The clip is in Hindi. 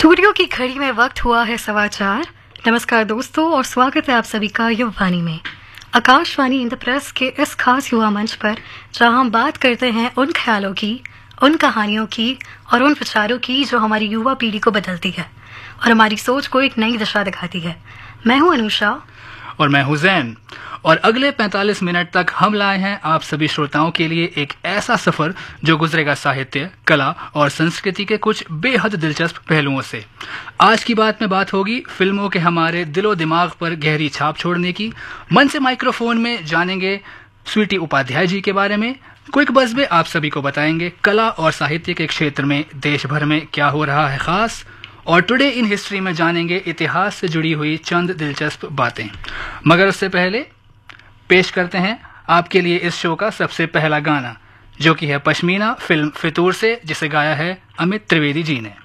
स्टूडियो की घड़ी में वक्त हुआ है 4:15। नमस्कार दोस्तों और स्वागत है आप सभी का युवावाणी में, आकाशवाणी इंद्रप्रस्थ के इस खास युवा मंच पर, जहां हम बात करते हैं उन ख्यालों की, उन कहानियों की और उन विचारों की जो हमारी युवा पीढ़ी को बदलती है और हमारी सोच को एक नई दिशा दिखाती है। मैं हूं अनुषा और मैं हूं जैन, और अगले 45 मिनट तक हम लाए हैं आप सभी श्रोताओं के लिए एक ऐसा सफर जो गुजरेगा साहित्य, कला और संस्कृति के कुछ बेहद दिलचस्प पहलुओं से। आज की बात में बात होगी फिल्मों के हमारे दिलो दिमाग पर गहरी छाप छोड़ने की। मन से माइक्रोफोन में जानेंगे स्वीटी उपाध्याय जी के बारे में। क्विक बज़ में आप सभी को बताएंगे कला और साहित्य के क्षेत्र में देश भर में क्या हो रहा है खास, और टुडे इन हिस्ट्री में जानेंगे इतिहास से जुड़ी हुई चंद दिलचस्प बातें। मगर उससे पहले पेश करते हैं आपके लिए इस शो का सबसे पहला गाना, जो कि है पश्मीना फिल्म फितूर से, जिसे गाया है अमित त्रिवेदी जी ने।